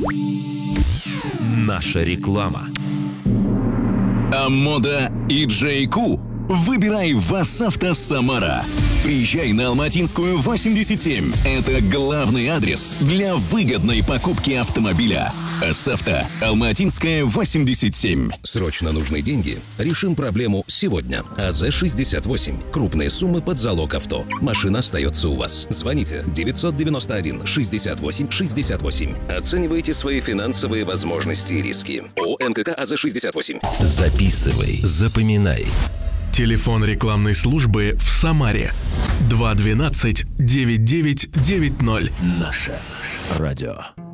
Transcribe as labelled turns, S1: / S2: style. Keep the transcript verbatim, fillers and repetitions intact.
S1: Наша реклама.
S2: Амода и джей кью. Выбирай ВАЗАвто Самара. Приезжай на Алматинскую восемьдесят семь. Это главный адрес для выгодной покупки автомобиля. АЗАвто. Алматинская восемьдесят семь.
S3: Срочно нужны деньги? Решим проблему сегодня. АЗ шестьдесят восемь. Крупные суммы под залог авто. Машина остается у вас. Звоните девятьсот девяносто один шестьдесят восемь шестьдесят восемь. Оценивайте свои финансовые возможности и риски. ООО НКК АЗ шестьдесят восемь.
S1: Записывай, запоминай.
S4: Телефон рекламной службы в Самаре два двенадцать девять девять девять ноль.
S1: Наше радио.